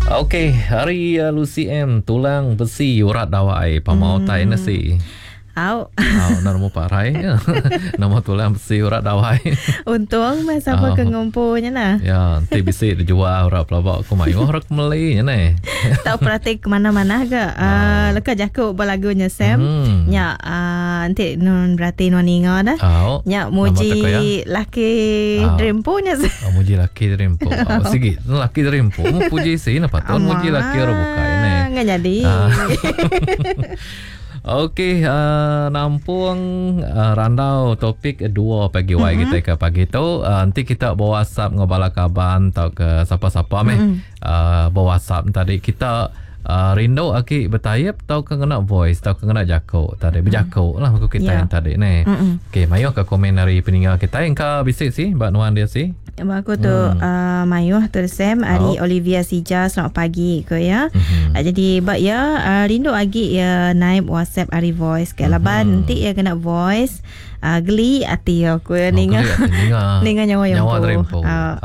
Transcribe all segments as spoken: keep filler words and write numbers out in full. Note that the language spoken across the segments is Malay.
Okey, hari uh, Lucy M tulang besi urat dawai pamautai hmm. nasi. Au. Au, nama parai. Nama tulang besi urat dawai. Untung masa apa ke ngumpunya nah. Ya, nanti bisa dijual urat pelabak aku main orang Melayu ni. Tak perhati ke mana-mana ke. Ah, lekas jakuk balagunya Sam. Hmm. Nya ah, nanti non berarti non ingat dah. Au. Nya muji laki dremponya. Oh, muji laki drempo. Oh, sikit. Laki drempo. Mu puji sih napa tu muji laki orang buka ini. Enggak jadi. Okey, uh, nampung uh, randau topik dua pagi mm-hmm. kita ke pagi tu. Uh, nanti kita bawa WhatsApp ngobala kaban atau ke siapa-siapa meh. Mm-hmm. Uh, bawa WhatsApp tadi kita uh, rindu aki bertayap tau ke kena voice tau ke kena jakuk tadi berjakuk lah aku kita yeah. yang tadi ni. Mm-hmm. Okey, mayu ke komen dari peninggal kita yang ke bisik sih Mbak Nuan dia sih. Aku tu hmm. uh, Mayuh tu Sam Ari oh. Olivia Sija selamat pagi ko ya. Mm-hmm. Uh, jadi bak ya uh, rindu lagi ya naib WhatsApp Ari voice ke laban mm-hmm. nanti ya kena voice uh, geli ati aku ya ninga ninga nyawa yang po.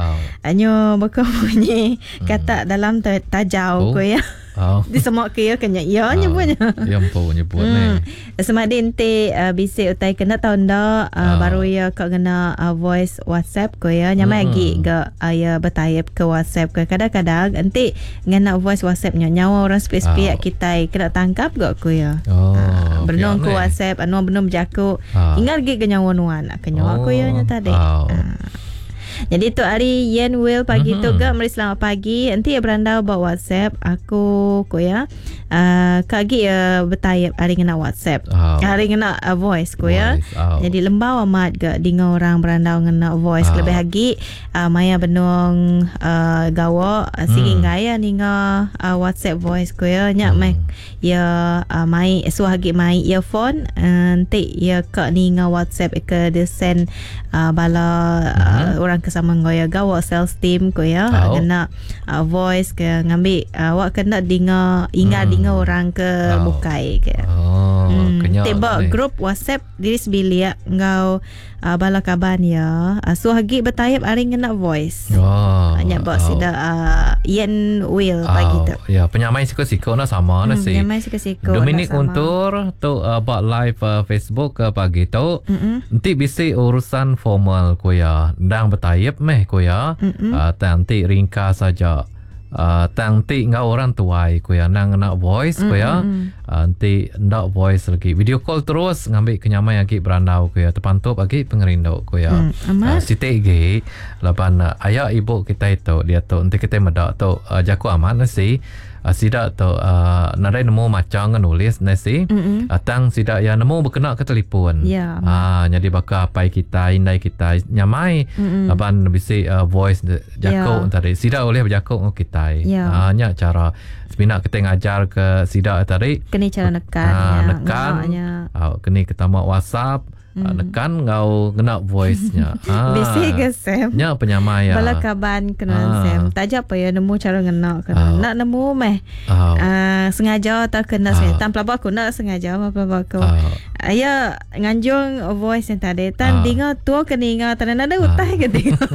Anyo baka bunyi hmm. kata dalam tajau ko ya. Oh. Di semua kaya kena ya nyebutnya. Ya po nyebut ni. Semak dinte uh, bisik utai kena tahu ndak uh, oh. baru ya kau kena uh, voice WhatsApp ko ya nyamai lagi ke ayah bertayap ke WhatsApp ke kadang-kadang nanti ngena voice WhatsAppnya nyawa orang spesifik oh. kita kena tangkap gak ko ya. Oh. Uh, Benong ke WhatsApp anu benong berjakuk. Oh. Ingat lagi ke nyawa nuan ke nyawa ko ya nya tadi. Oh. Uh. Jadi tu hari Yen Will pagi mm-hmm. tu ke mari selamat pagi. Nanti ya berandau bawa WhatsApp aku ko ya. Uh, kagi ya bertayap hari kena WhatsApp. Oh. Hari kena uh, voice ko ya. Oh. Jadi lembau amat ke dengan orang berandau kena voice oh. lebih lagi uh, maya benung uh, gawa uh, singing mm. gaya ninga uh, WhatsApp voice ko ya. Nyak mm. mai ya uh, mai suah lagi mai earphone uh, nanti ya ke ninga WhatsApp ke de send uh, bala mm-hmm. uh, orang kesama ngoya gawa sales team ko ya oh. kena uh, voice ke ngambil uh, awak kena dengar ingat hmm. dengar orang ke oh. bukai ke oh hmm. tiba grup WhatsApp diri sebilia ngau uh, bala kaban ya uh, so hagi bertayap aring kena voice oh hanya bak oh. sida uh, Yen Will oh. pagi tu ya penyamai siko-siko na sama na hmm, si penyamai siko-siko Dominic Untur tu uh, bak live uh, Facebook ke uh, pagi tu mm-hmm. nanti bisa urusan formal ko ya ndang bertayap meh ko ya mm-hmm. uh, nanti ringkas saja uh, nanti ngau orang tuai ko ya nang nak voice ko ya mm-hmm. uh, nanti ndak voice lagi video call terus ngambil kenyamai lagi berandau ko ya terpantup lagi pengerindu ko ya mm, uh, si T G lapan uh, ayah ibu kita itu dia tu nanti kita medak tu uh, jaku aman nasi Uh, sidak tu uh, narai nemu macam nulis nasi mm-hmm. atang sidak ya nemu berkena ke telefon yeah. ah jadi bakal pai kita indai kita nyamai mm-hmm. aban bisi uh, voice jakuk yeah. tadi sidak boleh berjakuk ngau kita yeah. ah nya cara sebenarnya kita ngajar ke sidak tadi kena cara nekan ah, ya nekan ah kena ketama WhatsApp Hmm. Nekan ngau kena voice-nya. Ah. Bisik ke Sam? Nya penyamai ya. Bala kaban kena ah. Sam. Tajak apa ya nemu cara ngena kena. Oh. Nak nemu meh. Oh. Uh, sengaja tak kena oh. Sam. Tan pelabak aku nak sengaja apa pelabak aku. Oh. Aya nganjung voice yang tadi. Tan oh. dengar tua kena ingat tan ada utah ke dengar.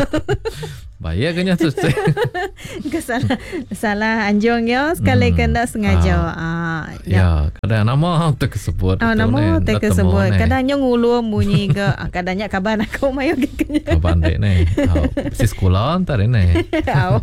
Bahaya kena tu. Kesalah salah anjung ya sekali hmm. kena sengaja. Ah. Uh, ya. ya, kadang nama tak kesebut. Oh, nama tak kesebut. Kadang nyong ulu bunyi ke kadangnya kaban aku mayo gignya kaban dek ni oh, si sekolah antar ni oh.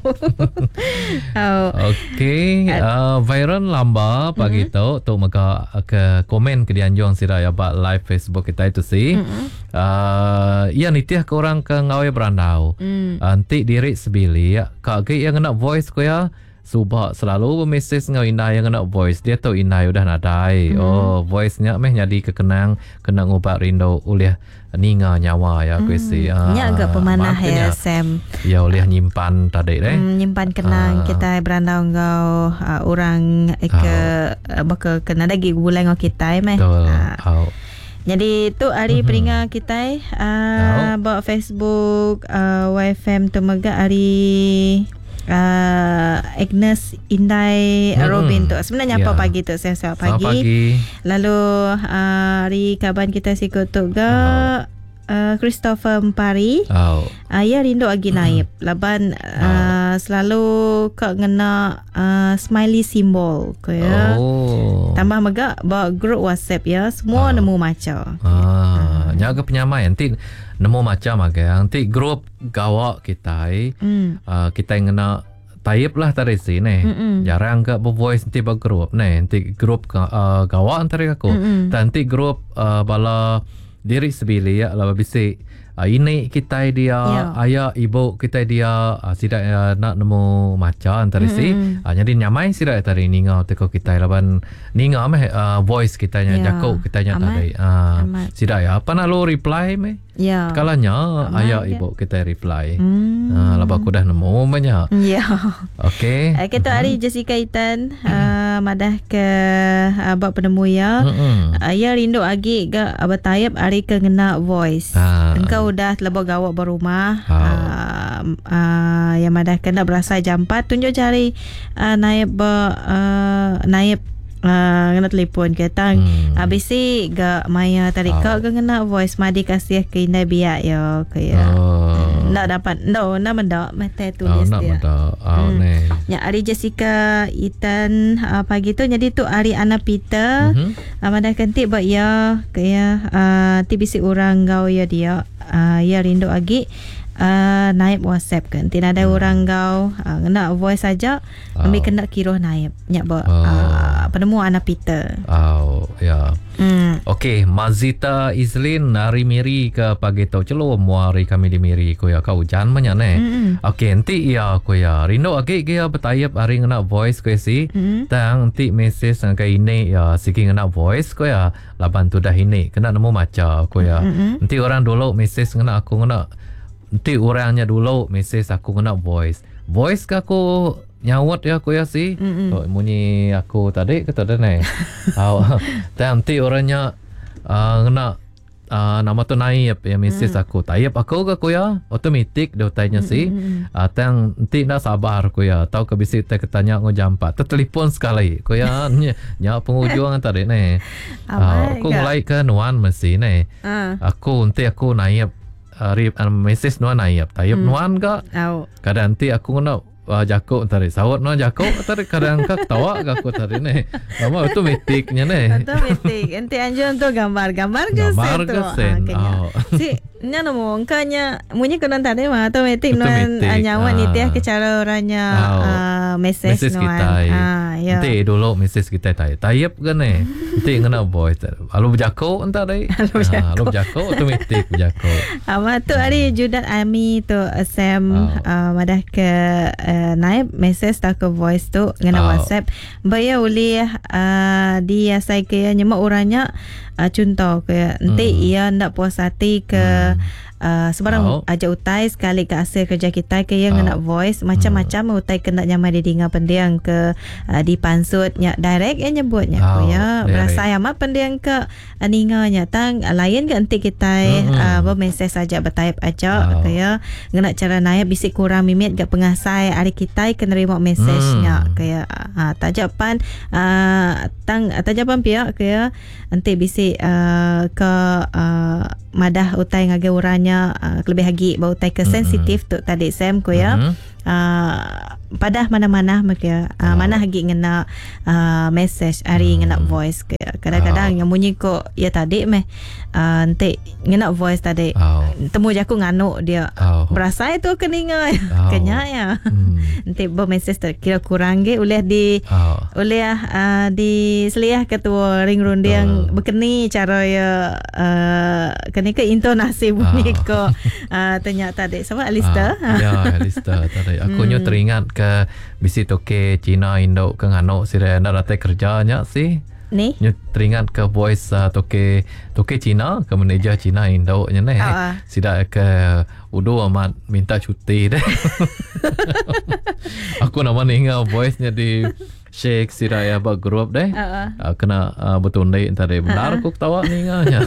oh. okey uh, viral lamba pagi mm-hmm. tu tu maka ke komen ke dianjung sira ya ba live Facebook kita itu si mm-hmm. uh, ya nitiah ke orang ke ngawe berandau mm. uh, nanti diri sebili ya kaki yang kena voice ko ya subak selalu bermesej ngau Inai yang kena voice dia tahu Inai udah nadai hmm. oh voice-nya meh jadi kekenang kena ngubat rindu oleh ninga nyawa ya hmm. kuisi ah, nya agak pemanah ya Sam ya oleh nyimpan tadi deh hmm, nyimpan kenang ah. kita berandau ngau uh, orang ke oh. bakal kena lagi bulan ngau kita meh ah. oh. Jadi tu hari mm-hmm. peringat kita uh, oh. bawa Facebook uh, Y F M tu mega hari Uh, Agnes Indai hmm. Robin tu sebenarnya yeah. apa pagi tu saya saya pagi. pagi lalu uh, hari kaban kita sikut tu ga oh. uh, Christopher Mpari. Oh. Uh, ya rindu lagi naib. Laban uh, oh. uh, selalu kak ngena uh, smiley simbol ko ya. Oh. Tambah megak bawa grup WhatsApp ya, semua uh. nemu macam. Ah, uh. Nyaga penyamai nanti nemu macam agak. Nanti grup gawak kita mm. uh, kita ngena type lah tadi sini. Mm-mm. Jarang ke bervoice nanti bergrup nih. Nanti grup uh, gawak antara aku. Mm-mm. Nanti grup uh, bala diri sebili ya lah bisa uh, ini kita dia yeah. ayah ibu kita dia uh, sidak uh, nak nemu macam antara si uh, jadi nyamai sidak tadi ninga teko kita laban ninga meh uh, voice kita nya yeah. jakau kita nya tadi uh, sidak ya apa nak lo reply meh ya yeah. kalanya amat ayah ya. Ibu kita reply mm. uh, laban aku dah nemu banyak ya yeah. okey uh, kita hari Jessica Itan uh, madah ke abang penemu ya mm-hmm. uh, ya rindu agi ga abang tayap hari ke ngena voice uh. engkau udah telebok gawak berumah oh. uh, uh, yang madah kena berasa jam empat tunjuk cari uh, naib uh, naib Uh, kena telefon ke tang hmm. habis si ga maya tarik oh. kau kena voice madi kasih ke indah biak ya kaya oh. nak dapat no nak mendak mata tulis oh, dia oh, hmm. ya hari Jessica Itan uh, pagi tu jadi tu hari Ana Peter mm-hmm. uh, madah kanti buat ya kaya uh, ti bisi orang gau ya dia uh, ya rindu lagi Uh, naib WhatsApp kan tidak ada hmm. orang kau uh, kena voice saja oh. ambil kena kira naib nyak ba oh. uh, penemu anak Peter oh ya yeah. hmm. okey Mazita Izlin nari miri ke pagi tau celo muari kami di miri ko ya kau hujan banyak ne hmm. okey nanti ya ko ya rindu agi dia betayap hari kena voice ko si hmm. tang nanti message ke ini ya siki kena voice ko ya laban tu dah ini kena nemu maca ko ya hmm. nanti orang dulu message kena aku kena nanti orangnya dulu message aku kena voice voice ke aku nyawat ya aku ya si oh, bunyi aku tadi kata dah nih oh, nanti orangnya uh, kena uh, nama tu naib ya message mm. aku taib aku ke aku ya otomatik dia tanya si uh, tang nanti nak sabar aku ya tahu ke bisa kita ketanya aku jam empat tertelefon sekali aku ya nya penghujung tadi nih uh, aku mulai ke nuan mesti nih uh. aku nanti aku naib Uh, rip uh, message nuan ayap tayap hmm. nuan ka oh. kadang nanti aku kena uh, jakok tadi sawat nuan jakok tadi kadang ka ketawa ka aku tadi ni nama itu metiknya ni automatik nanti anjur untuk gambar-gambar ke gambar ke sen oh. si nya nemu engkanya munyi kena tadi mah automatik nuan nyawa ni teh ke cara orangnya oh. uh, message, message nuan kita ah, ya. Nanti dulu message kita tayap tayap kan ni nanti kena voice lalu berjakok entah deh lalu berjakok automatik berjakok ama tu hari Judat Ami tu Sam oh. uh, madah ke uh, naib message tak ke voice tu ngena oh. WhatsApp bayar oleh uh, dia saya ke nyemak orangnya uh, contoh ke nanti hmm. ia ndak puas hati ke hmm. Uh, sebarang oh. aja utai sekali ke hasil kerja kita ke yang oh. nak voice macam-macam hmm. utai kena nyamai di dinga pendiang ke uh, di pansut nya direct ya nyebutnya oh, ya berasa amat pendiang ke uh, ninga nya tang uh, lain ke nanti kita hmm. uh, message saja bertayap aja oh. ke ya ngena cara naik bisik kurang mimit ke pengasai hari kita ke nerima message nya hmm. ke ya uh, tajapan uh, tang uh, tajapan pihak ke ya nanti bisik uh, ke uh, madah utai ngage uranya uh, lebih lagi bau utai ke sensitif mm-hmm. tu tadi Sam ko ya mm-hmm. uh, pada mana-mana mereka uh, oh. mana lagi ngena uh, message hari mm. ngena voice ke kadang-kadang oh. yang bunyi ko ya tadi meh uh, nanti ngena voice tadi oh. temu jaku nganuk dia oh. berasa itu keninga oh. kenya ya mm. nanti bo message tu kira kurang ge oleh di oh. oleh uh, di seliah ketua ring rondi oh. yang berkeni cara ya uh, keni ke intonasi bunyi oh. ko uh, ternyata tadi sama Alista oh. ya Alista tadi aku nyu teringat ke bisi toke Cina Indo ke ngano sire nak rata kerjanya sih ni nyu teringat ke voice uh, toke toke Cina ke manager Cina Indo nya ne uh. sida ke udo amat minta cuti deh aku nama ninga voice nya di share sira ya ba grup deh. Uh, Uh, kena uh, betul ni tadi benar aku tawa ni nganya.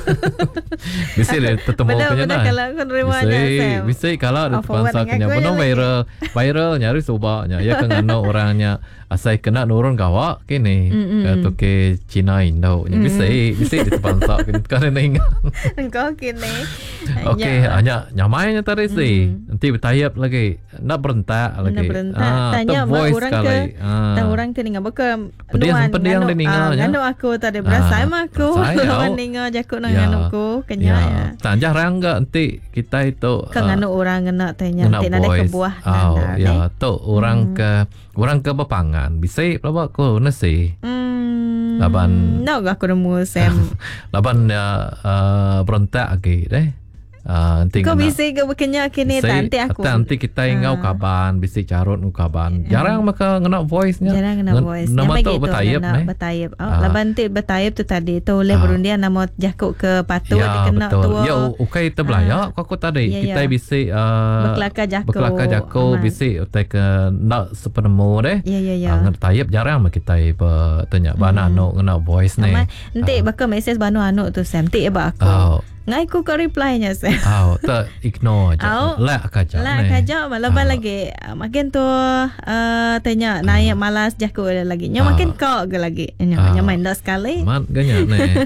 Bisa deh ketemu kenya Benar-benar dah. kalau aku nerimanya Bisa, Sam. bisa kalau ada Oh, forward terpaksa dengan kenya aku benar yang lagi. viral, viral nyari subaknya. Ya kan ano orangnya asai kena nurun gawak kini. Atau ke Cina Indo. Bisa, bisa di terpaksa kan ni. Engkau kini. Okey, hanya nyamainya tadi sih. Nanti bertayap lagi. Nak berentak lagi. Nak berentak. Ah, Tanya tu mak voice orang sekali. ke, Ah. tahu orang ke ninga baka Pediang- nuan pediang nganu- dia ninga, ah, ya? nganu aku tadi berasa Ah, emang aku saya, lawan awak. ninga jakut nang Ya. nganu ku kenya ya. Tak jarang enggak nanti kita itu Kan ah, nganu orang ngena tanya ngena nanti ada voice. kebuah Oh, nanda, ya, eh. tu orang ke orang ke bepangan. Bisa pelabak ko nasi. Hmm. Laban- No aku nemu Sam. Laban ya uh, berentak lagi deh. Uh, nanti Kau kena- bisa ke bekenya kini Bisa, nanti aku. nanti kita ingau kaban, bisa carut ukaban. Jarang maka ngena voice-nya. Jarang kena Ngen- voice. Nama Yang tu begitu, betayap kena nih. Betayap. Oh, Ah. laban tu betayap tu tadi tu oleh Ah. berundian nama jakut ke patut Ya, dikena betul. tua. Ya, ukai terbelayak kau aku tadi. Ya, Kita ya. bisa uh, Berkelakar jako. Berkelakar jako Aman. bisa utai ke nak sepenemu deh. Ya ya ya. Ah, ngertayap jarang mah kita bertanya bana no ngena voice nih. Aman. Nanti bakal mesej banu anu tu Sam. Nanti ba aku. Oh, Ngai ku ke reply-nya Sam. oh, tak ignore aja. Au. Lek aja. Lah nih. kaja malah Ah. lagi uh, makin tu uh, tanya naik malas jakut ada lagi. Nya Ah. makin kau ke lagi. Nya Ah. nya main dah sekali. Mat ganyan nih.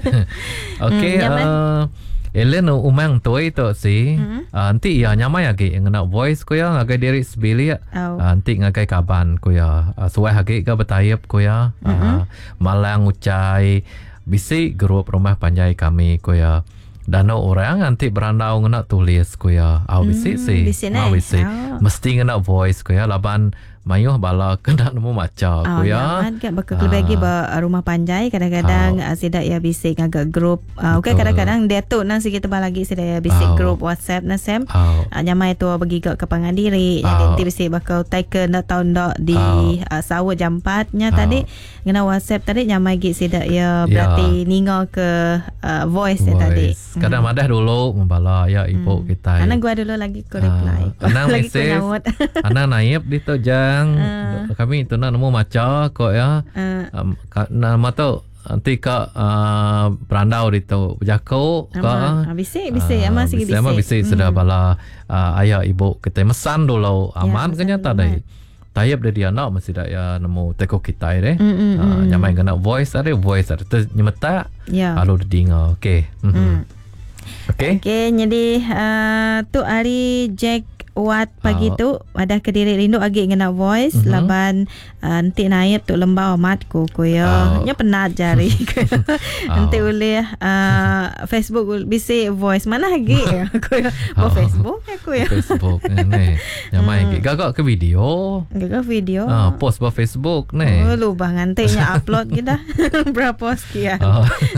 Okey, Hmm, nyaman. uh, Elen umang tu itu sih. Mhm. Uh, nanti ya nyamai lagi ngena voice ko ya ngagai diri sebili ya. Au. Uh, nanti ngagai kaban ko ya. Uh, suai lagi ke betayap ko ya. Uh, Malang ucai bisi grup rumah panjai kami ko ya. Dan orang nanti berandau ngena tulis ko ya. Au bisi Hmm, sih. bisi Mau nih. bisi. Au. Mesti ngena voice ko ya. Laban mayuh bala kena nemu maca ko Oh, ya. nyaman kan bakal lebih lagi ba rumah panjai kadang-kadang uh, sidak ya bisik agak grup. Uh, okay, Betul. kadang-kadang dia tu nang sikit tebal lagi sidak ya bisik Oh. grup WhatsApp na Sam. Au. Uh, nyamai tu bagi ke kepangan diri. Oh. Jadi nanti bisik bakal take nak tahun dak di Oh. uh, sawut jam empat nya Oh. tadi ngena WhatsApp tadi nyamai gi sidak ya berarti ninga ke uh, voice, ya tadi. Voice. Kadang madah dulu membala ya ibu kita. Karena gua dulu lagi ku reply. Ah, Anang lagi ku mesej. nyaut. Anak naib di tojang. Kami itu nak nemu maca kok ya. Uh, Um, ka, nama tu nanti kak uh, berandau di tu jako Aman. Ah, bisik, bisik. Aman sikit bisik. Aman bisik sudah bala uh, ayah ibu kita mesan dulu aman mesan kenyata dulu, deh. Tayap dari dia nak mesti dah ya nemu teko kita deh. Mm, mm, Uh, mm. Nyamai kena voice ada voice ada tu nyemeta. Ya. Lalu didengar. Okey. Mhm. Mm. Okey. Okay, jadi uh, tu hari Jack Wat pagi Ah. tu ada kediri rindu agi ngena voice Mhm. laban uh, nanti naik tu lembau amat ku ku ya. Ah. Nya penat jari. Nanti boleh uh, Facebook bisa voice mana lagi aku ya. Bo Ah. Facebook aku ya. Facebook ni. Nyamai lagi. Gagak ke video. Gak video. Ah, post ba Facebook ni. Oh, lupa ngantinya upload kita. Berapa sekian. Ah.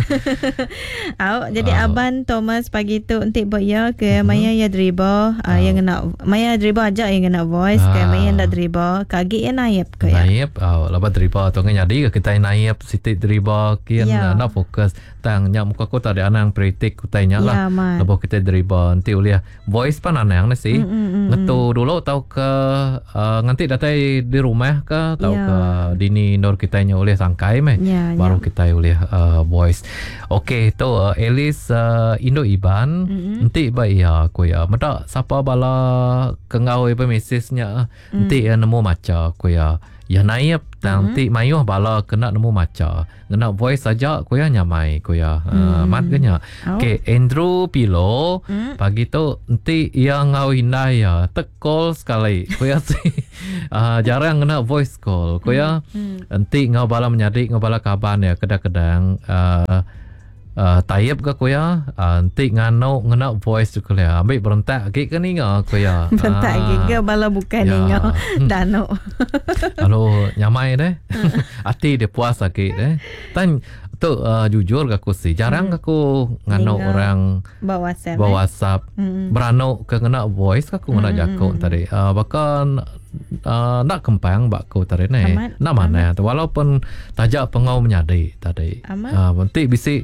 Au, jadi Ah. Aban Thomas pagi tu nanti buat ya ke Maya ya dribble uh, yang kena Maya dribble aja yang kena voice ke Ah. Maya ndak dribble kagi ya naip ke ya. Naib, oh, lepas dribble tu kan jadi kita naib sitik dribble kian Ya. nak fokus tang nya muka ko tadi anang pritik ku tanya Ya, lah. man. Lepas kita dribble nanti uliah voice pan anang ni sih. Mm, mm, mm, Ngetu dulu tahu ke uh, nanti datai di rumah ke tahu Ya. ke dini nor kita nya uliah sangkai meh. Ya, Baru ya. kita uliah uh, voice. Okey, tu uh, Elis uh, Indo Iban Mm-mm. nanti baik ya aku ya. Meda siapa bala kengau ibu mesejnya nanti ya nemu maca aku ya. Ya naib nanti mayuh bala kena nemu maca. Kena voice saja aku ya nyamai aku ya. Uh, mat kenya. Oh. Okey, Andrew Pilo Mm. pagi tu nanti yang ngau hindai ya tekol sekali. Aku ya sih uh, jarang kena voice call. Aku ya Mm. nanti ngau bala menyadik ngau bala kaban ya kadang-kadang uh, uh, tayap ke aku ya uh, nanti ngano ngena voice juga ya ambil berentak ke ke ni aku ya Bentak giga bala bukan ya. ninga dano. Lalu nyamai deh hati dia puas sakit deh tan tu uh, jujur aku sih jarang aku ngano Ninga. orang Bawa WhatsApp. bawa eh? WhatsApp Mm. berano ke ngena voice aku ngena jako tadi uh, bahkan uh, nak kempang bakku tadi ni Amat. nak mana tu walaupun tajak pengau menyadi tadi Amat. uh, nanti bisi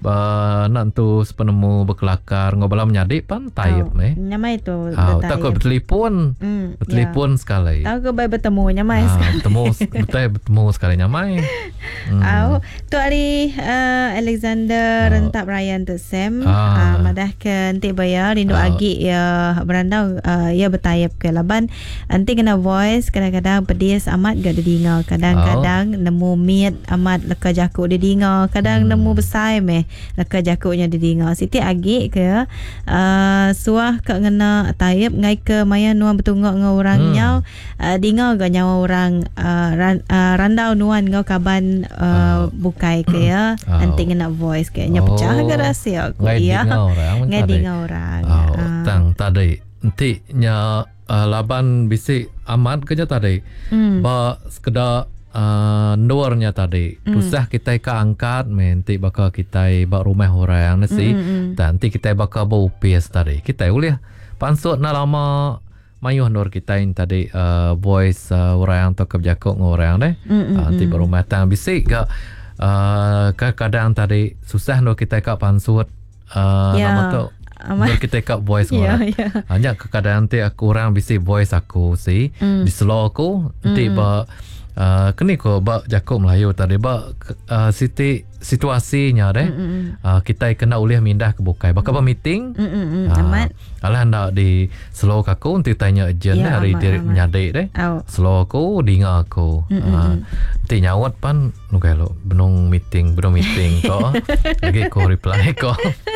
uh, nak tu sepenemu berkelakar ngobrol menyadik pan tayep meh. Nyamai tu Ah, tak kau bertelefon. Hmm, Bertelefon sekali. Tahu ke baik bertemu nyamai Ah, sekali. bertemu betul bertemu sekali nyamai. Hmm. Au, tu hari uh, Alexander Ah. rentap Ryan tu Sam. Ah. Uh, madah ke nanti bayar rindu Ah. agi ya berandau uh, ya bertayap ke laban. Nanti kena voice kadang-kadang pedis amat gak didengar. Kadang-kadang nemu miat amat leka jakuk didengar. Kadang Hmm. nemu besar meh leka jakuknya didengar. Siti agi ke uh, suah kak ngena tayap ngai ke maya nuan bertunggak ngau orang Hmm. nyau uh, dengar gak nyawa orang uh, ran, uh, randau nuan ngau kaban uh, bukai ke ya Oh. nanti ngena voice ke nya pecah Oh. ke rahsia aku Ngai ya dengar orang ngai tadi. dengar orang Oh, Ah. tang tadi. Nanti nya uh, laban bisik amat kerja tadi. Hmm. Ba sekedar uh, nuarnya tadi. Hmm. Tusah kita ke angkat nanti bakal kita bak rumah orang nasi. Hmm, hmm, hmm. Dan nanti kita bakal bau pies tadi. Kita boleh pansut na lama mayuh nur kita yang tadi uh, voice uh, orang tu kebijakuk orang deh. Hmm, hmm, Uh, nanti hmm. berumah tang bisik ke uh, kadang tadi susah nur kita ke pansut uh, Ya. nama tu Amat. nur kita ke voice Ya, orang. ya. Hanya kadang nanti aku orang bisik voice aku si Hmm. di slow aku nanti Hmm. ba uh, kini ko ba jakuk Melayu tadi ba uh, siti situasinya deh. Hmm, hmm, Uh, kita kena ulih mindah ke bukai. Bakal hmm. meeting. hmm, hmm, hmm. Ah, Amat. Alah hendak di slow aku nanti tanya jen Ya, hari amat, diri amat. menyadik deh. Au. Slow aku dengar aku. Mm, mm, Ah, mm. nanti nyawat pan nu lo benung meeting, benung meeting ko. Lagi ko reply ko.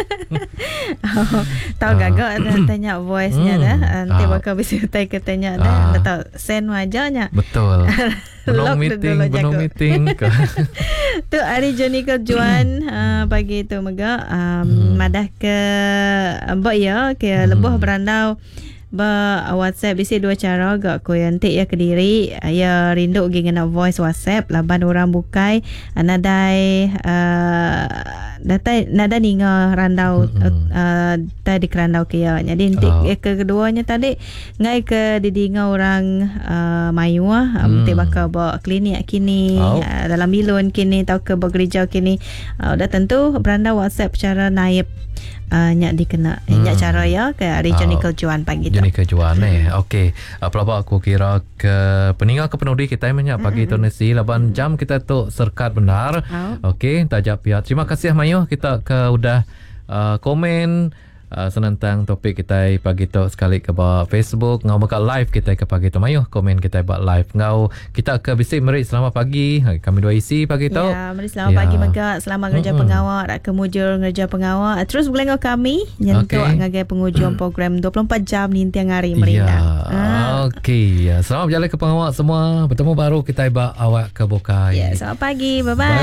Tahu Ah. gagak dah tanya voice-nya Hmm. dah. Nanti Ah. bakal bisa utai ke tanya Ah. dah. Dah tahu send wajahnya. Betul. Lock Benung dia meeting, dulu, benung jago. meeting ko. Tu hari Johnny Kerjuan uh, pagi tu mega um, Hmm. madah ke mbak ya ke Hmm. lebuh berandau ba WhatsApp bisi dua cara gak ko yantik ya kediri ya rindu gi ngena voice WhatsApp laban orang bukai anadai uh, datai nada ninga randau Mm-mm. uh, tadi kerandau ke ya jadi nanti Oh. ya ke keduanya tadi ngai ke didinga orang uh, mayu ah um, Hmm. bakal bawa klinik kini Oh. uh, dalam bilun kini atau ke bekerja kini uh, dah tentu beranda WhatsApp cara naib uh, nyak dikena hmm. Hmm. nyak cara ya ke region Oh. Kerjuan pagi tu. Jadi kejuan eh. Okey. Uh, pelabak aku kira ke peninggal ke penudi kita banyak pagi tu nasi laban jam kita tu serkat benar. Oh. Okey, tajap ya. Terima kasih Mayu kita ke udah uh, komen uh, senentang topik kita pagi tu sekali ke bawah Facebook ngau bakal live kita ke pagi tu Mayu komen kita buat live ngau kita ke bisik merit selamat pagi. Kami dua isi pagi tu. Ya, mari selamat Ya. pagi mega. Selamat kerja Mm-mm. pengawal, rak kemujur kerja pengawal. Terus boleh ngau kami nyentuh Okey. ngagai penghujung program dua puluh empat jam ni tiang hari Ya, merindah. Ah. okey. Ya, selamat berjalan ke pengawal semua. Bertemu baru kita buat awak ke Bokai. Ya, selamat pagi. Bye-bye. Bye.